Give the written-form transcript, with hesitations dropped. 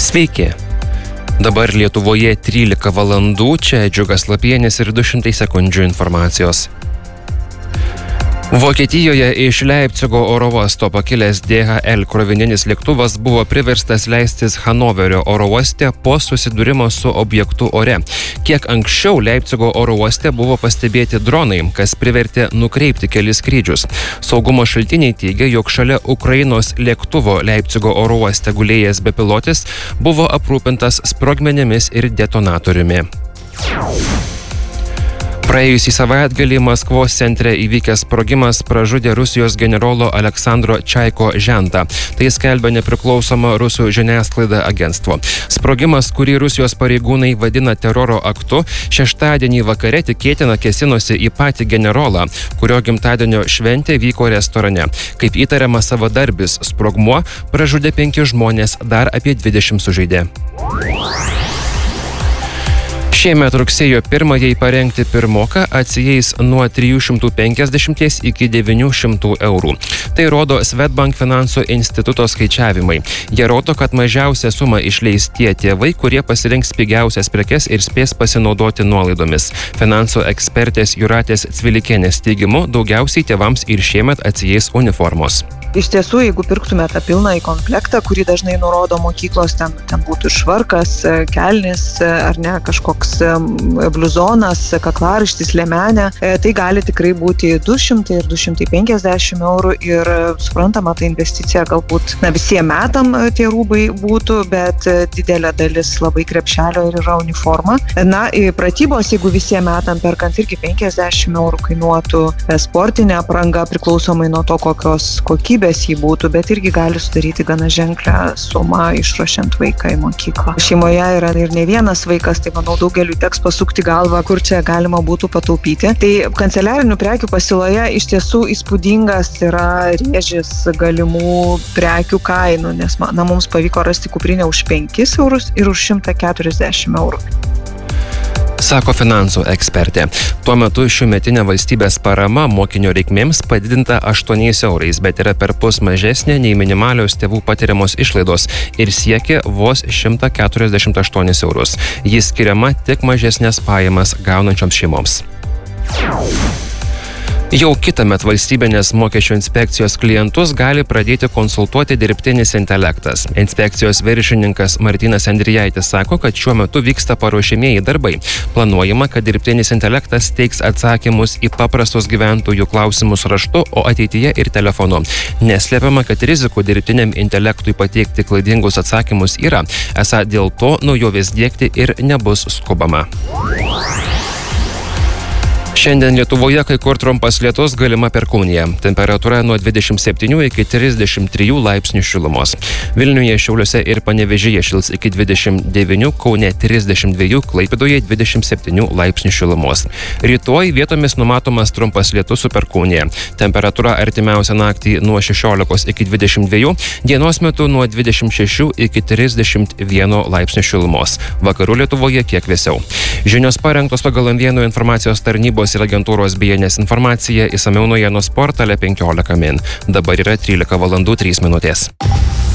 Sveiki. Dabar Lietuvoje 13 valandų, čia Džiugas Lapienis ir 200 sekundžių informacijos. Vokietijoje iš Leipcigo oro uosto pakilęs DHL krovininis lėktuvas buvo priverstas leistis Hanoverio oro uoste po susidūrimo su objektu ore. Kiek anksčiau Leipcigo oro uoste buvo pastebėti dronai, kas privertė nukreipti kelis skrydžius. Saugumo šaltiniai teigia, jog šalia Ukrainos lėktuvo Leipcigo oro uoste gulėjęs bepilotis buvo aprūpintas sprogmenimis ir detonatoriumi. Praėjusį savaitgalį Maskvos centre įvykęs sprogimas pražudė Rusijos generolo Aleksandro Čaiko žentą. Tai skelbia nepriklausoma rusų žiniasklaida agentstvo. Sprogimas, kurį Rusijos pareigūnai vadina teroro aktu, šeštadienį vakare tikėtina kėsinosi į patį generolą, kurio gimtadienio šventė vyko restorane. Kaip įtariama savadarbis sprogmuo pražudė 5 žmonės, dar apie 20 sužeidė. Šiemet rugsėjo 1-ąjai parengti pirmoką atsieis nuo 350 iki 900 eurų. Tai rodo Swedbank finansų instituto skaičiavimai. Jie rodo, kad mažiausią sumą išleis tie tėvai, kurie pasirinks pigiausias prekes ir spės pasinaudoti nuolaidomis. Finansų ekspertės Jūratės Cvilikienės teigimu, daugiausiai tėvams ir šiemet atsieis uniformos. Iš tiesų, jeigu pirktume tą pilnąjį komplektą, kurį dažnai nurodo mokyklos, ten būtų švarkas, kelnis ar ne, kažkoks bliuzonas, kaklaraištis, liemenė, tai gali tikrai būti 200 ir 250 eurų ir suprantama, ta investicija galbūt visiem metam tie rūbai būtų, bet didelė dalis labai krepšelio ir yra uniforma. Pratybos, jeigu visiem metam perkant irgi 50 eurų kainuotų sportinė apranga, priklausomai nuo to, kokios kokybės jį būtų, bet irgi gali sudaryti gana ženklę sumą išruošiant vaiką į mokyklą. Šeimoje yra ir ne vienas vaikas, tai manau daugeliu teks pasukti galvą, kur čia galima būtų pataupyti. Tai kanceliarinių prekių pasiūloje iš tiesų įspūdingas yra rėžis galimų prekių kainų, nes mums pavyko rasti kuprinę už 5 eurus ir už 140 eurų. Sako finansų ekspertė. Tuo metu šiųmetinė valstybės parama mokinio reikmėms padidinta 8 eurais, bet yra perpus mažesnė nei minimalios tėvų patiriamos išlaidos ir siekia vos 148 eurus. Jis skiriama tik mažesnės pajamas gaunančioms šeimoms. Jau kitąmet valstybinės mokesčių inspekcijos klientus gali pradėti konsultuoti dirbtinis intelektas. Inspekcijos viršininkas Martynas Andrijaitis sako, kad šiuo metu vyksta paruošiamieji darbai. Planuojama, kad dirbtinis intelektas teiks atsakymus į paprastus gyventojų klausimus raštu, o ateityje ir telefonu. Neslėpiama, kad rizikų dirbtiniam intelektui pateikti klaidingus atsakymus yra. Esą dėl to naujovės diegti ir nebus skubama. Šiandien Lietuvoje kai kur trumpas lietus, galima perkūnija. Temperatūra nuo 27 iki 33 laipsnių šilumos. Vilniuje, Šiauliuose ir Panevėžyje šils iki 29, Kaune 32, Klaipėdoje 27 laipsnių šilumos. Rytoj vietomis numatomas trumpas lietus su perkūnija. Temperatūra artimiausią naktį nuo 16 iki 22, dienos metu nuo 26 iki 31 laipsnių šilumos. Vakarų Lietuvoje kiek vėsiau. Žinios parengtos pagal M1 informacijos tarnybos ir agentūros BNS informacija, išsamiau naujienų portale 15 min. Dabar yra 13 valandų 3 minutės.